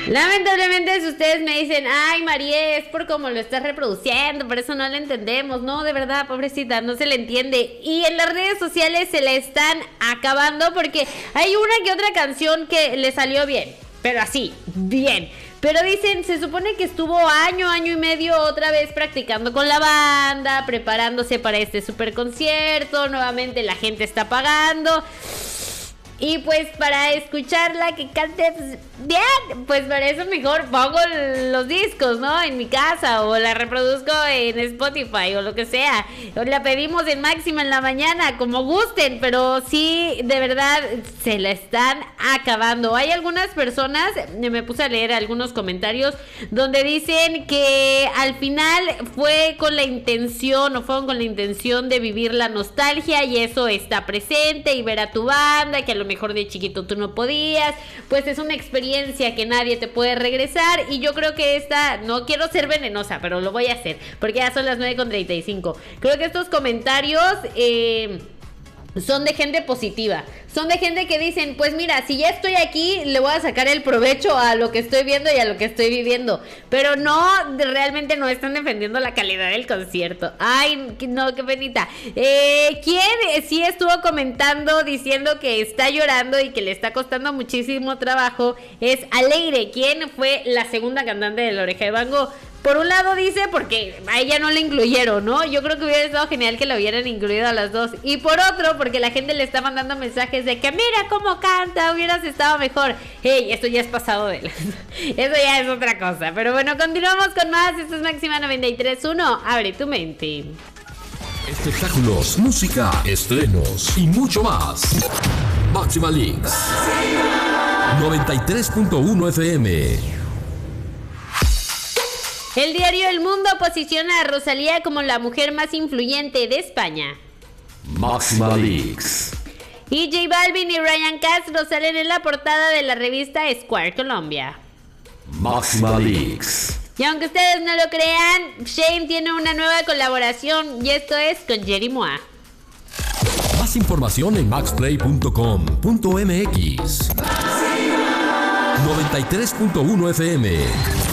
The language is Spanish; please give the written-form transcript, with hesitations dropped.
Lamentablemente, si ustedes me dicen, ay, María, es por cómo lo estás reproduciendo, por eso no le entendemos. No, de verdad, pobrecita, no se le entiende. Y en las redes sociales se le están acabando porque hay una que otra canción que le salió bien, pero así, bien. Pero dicen, se supone que estuvo año y medio otra vez practicando con la banda, preparándose para este super concierto. Nuevamente la gente está pagando. Y pues para escucharla que cante pues, bien, pues para eso mejor pongo los discos, ¿no? En mi casa, o la reproduzco en Spotify o lo que sea, o la pedimos en Máxima en la mañana, como gusten. Pero sí, de verdad, se la están acabando. Hay algunas personas, me puse a leer algunos comentarios donde dicen que al final fue con la intención, o fueron con la intención de vivir la nostalgia, y eso está presente, y ver a tu banda, que a lo mejor de chiquito tú no podías, pues es una experiencia que nadie te puede regresar. Y yo creo que esta, no quiero ser venenosa, pero lo voy a hacer, porque ya son las 9:35. Creo que estos comentarios son de gente positiva, son de gente que dicen, pues mira, si ya estoy aquí, le voy a sacar el provecho a lo que estoy viendo y a lo que estoy viviendo. Pero no, realmente no están defendiendo la calidad del concierto. Ay, no, qué penita. ¿Quién sí estuvo comentando diciendo que está llorando y que le está costando muchísimo trabajo? Es Aleire, quien fue la segunda cantante de La Oreja de Van Gogh. Por un lado dice, porque a ella no la incluyeron, ¿no? Yo creo que hubiera estado genial que la hubieran incluido a las dos. Y por otro, porque la gente le está mandando mensajes de que mira cómo canta, hubieras estado mejor. Hey, esto ya es pasado de eso ya es otra cosa. Pero bueno, continuamos con más. Esto es Máxima 93.1. Abre tu mente. Espectáculos, música, estrenos y mucho más. Máxima Links 93.1 FM. El diario El Mundo posiciona a Rosalía como la mujer más influyente de España. Máxima Links. Y J Balvin y Ryan Castro salen en la portada de la revista Square Colombia. Máxima Links. Y aunque ustedes no lo crean, Shane tiene una nueva colaboración, y esto es con Jerry Moa. Más información en maxplay.com.mx. 93.1 FM.